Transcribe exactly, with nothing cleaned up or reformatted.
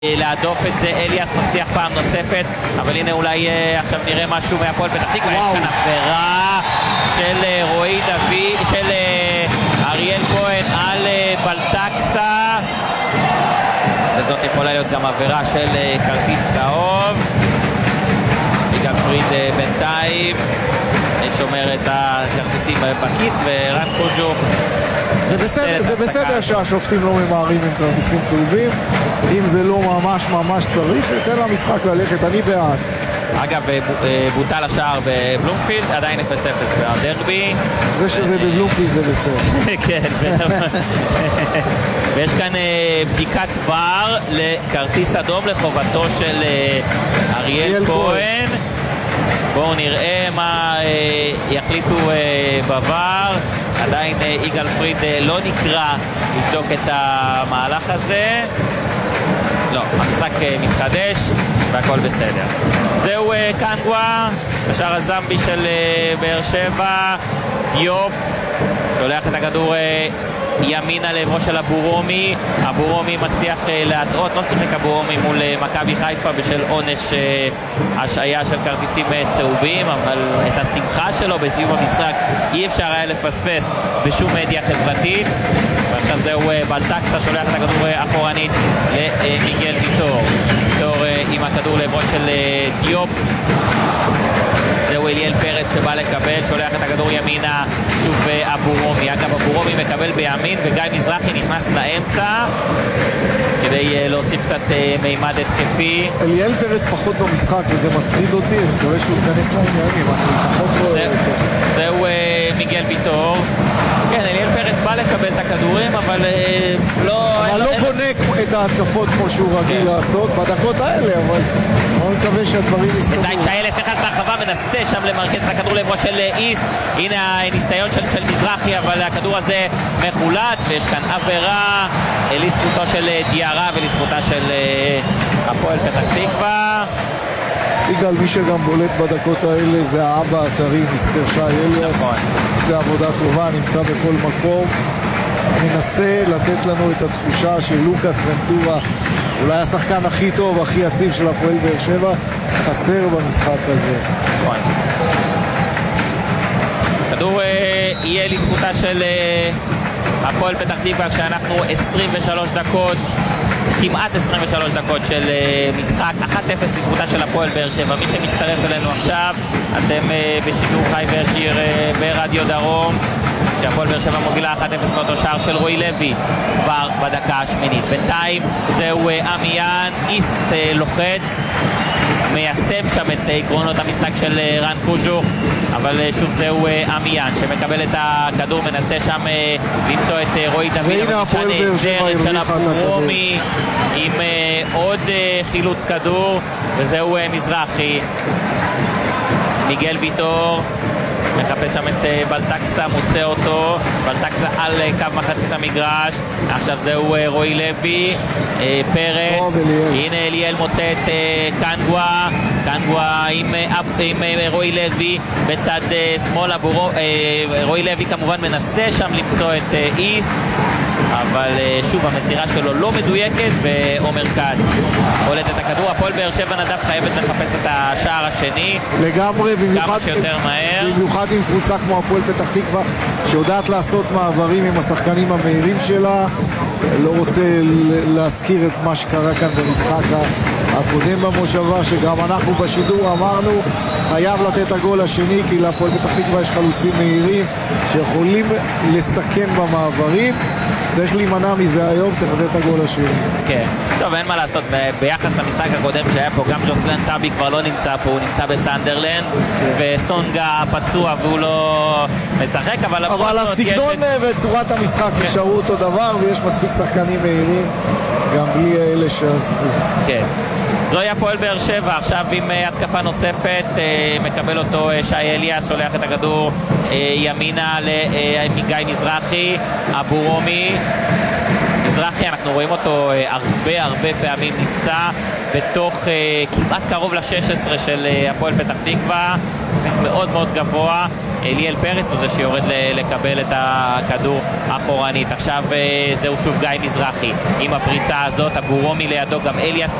להדוף את זה. אליאס מצליח פעם נוספת, אבל הנה אולי עכשיו נראה משהו מהפועל פתח תקווה. יש כאן עבירה של רועי דוד, של אריאל כהן על בלטקסה, וזאת יכולה להיות גם עבירה של כרטיס צהוב. יגאל פריד בינתיים שומר את הכרטיסים בכיס, ורן קוז'וך זה בסדר, זה בסדר שהשופטים לא ממהרים עם כרטיסים צהובים. אם זה לא ממש ממש צריך, ניתן למשחק ללכת, אני בעד. אגב, בוטל השער בבלומפילד, עדיין אפס אפס בדרבי. זה שזה בבלומפילד זה בסדר. כן, ויש כאן בדיקת ור לכרטיס אדום לחובתו של אריאל כהן. בואו נראה מה יחליטו בוור. עדיין יגאל פריד לא נקרא לבדוק את המהלך הזה. לא, המשחק מתחדש והכל בסדר. זהו קנגווה, בשער הזמבי של באר שבע. דיופ שולח את הכדור ימינה לעברו של אבורומי. אבורומי מצליח להטעות, לא שיחק אבורומי מול מכבי חיפה בשל עונש השעיה של כרטיסים צהובים, אבל את השמחה שלו בסיום המשחק אי אפשר היה לפספס בשום מדיה חברתית. ועכשיו זהו בלטקסה שולח את הכדור אחורנית למיגל ויטור. ויטור עם הכדור לעברו של דיופ. זהו אליאל פרץ שבא לקבל, שולח את הכדור ימינה, שוב אבורומי. אגב, אבורומי מקבל בימין וגיא מזרחי נכנס לאמצע כדי להוסיף קצת מימד התקפי. אליאל פרץ פחות במשחק וזה מטריד אותי, אני מקווה שהוא ייכנס לעניינים, אני פחות לא רואה אותו. זהו מיגל ויטור. כן, אליאל פרץ בא לקבל את הכדורים, אבל לא... אבל לא בונה את ההתקפות כמו שהוא רגיל לעשות בדקות האלה, אבל אני מקווה שהדברים יסתדרו. עדיין שאלס נכנס להרחבה, מנסה שם למרכז את הכדור לעברו של איסט. הנה הניסיון של, של מזרחי, אבל הכדור הזה מחולץ, ויש כאן עבירה לזכותו של דיארה ולזכותה של הפועל פתח תקווה. יגאל, מי שגם בולט בדקות האלה זה האבא הטרי, מיסטר שי אליאס. נכון. זה עבודה טובה, נמצא בכל מקום, מנסה לתת לנו את התחושה של לוקאס ונטורה, אולי השחקן הכי טוב, הכי יציב של הפועל באר שבע, חסר במשחק הזה. נכון. כדור אה, יהיה לזכותה של אה, הפועל פתח תקווה, כשאנחנו עשרים ושלוש דקות, כמעט עשרים ושלוש דקות של uh, משחק, אחת אפס לזכותה של הפועל באר שבע. מי שמצטרף אלינו עכשיו, אתם uh, בשידור חי וישיר uh, ברדיו דרום, שהפועל באר שבע מובילה אחת אפס באותו שער של רועי לוי כבר בדקה השמינית. בינתיים זהו uh, עמיאן, איסט uh, לוחץ, מיישם שם את עקרונות המשחק של uh, רן קוז'וך, אבל uh, שוב זהו uh, עמיאן שמקבל את הכדור, מנסה שם uh, למצוא את uh, רועי דוד, והנה הפועל באר שבע הרוויחה את הכדור עם uh, עוד uh, חילוץ כדור, וזהו uh, מזרחי. מיגל ויטור מחפש שם את uh, בלטקסה, מוצא אותו, בלטקסה על uh, קו מחצית המגרש. עכשיו זהו uh, רועי לוי, uh, פרץ, הנה אליאל מוצא את uh, קנגווה, קנגווה עם, uh, עם uh, רועי לוי בצד uh, שמאל. אבורו, uh, רועי לוי כמובן מנסה שם למצוא את uh, איסט, אבל uh, שוב המסירה שלו לא מדויקת, ועומר קץ עולת את הכדור. הפועל באר שבע נדב חייבת לחפש את השער השני לגמרי, כמה שיותר מהר, במיוחד עם קבוצה כמו הפועל פתח תקווה שיודעת לעשות מעברים עם השחקנים המהירים שלה. לא רוצה להזכיר את מה שקרה כאן במשחק הקודם במושבה, שגם אנחנו בשידור אמרנו חייב לתת הגול השני, כי להפועל פתח תקווה יש חלוצים מהירים שיכולים לסכן במעברים. צריך להימנע מזה היום, צריך לתת הגול השני. כן, טוב, אין מה לעשות. ביחס למשחק הקודם שהיה פה, גם ג'וסלן טאבי כבר לא נמצא פה, הוא נמצא בסנדרלנד, וסונגה פצוע והוא לא משחק, אבל אבל הסגנון וצורת המשחק נשארו אותו דבר, ויש מספיק שחקנים מהירים גם בלי אלה שעזבו. כן. זוהי הפועל באר שבע, עכשיו עם התקפה נוספת, מקבל אותו שי אליאס, שולח את הכדור ימינה לגיא מזרחי. אבורומי, מזרחי, אנחנו רואים אותו הרבה הרבה פעמים נמצא בתוך כמעט קרוב ל-שש עשרה של הפועל פתח תקווה, משחק מאוד מאוד גבוה. אליאל פרץ הוא זה שיורד לקבל את הכדור אחורנית. עכשיו זהו שוב גיא מזרחי עם הפריצה הזאת, אבו רומי לידו, גם אליאס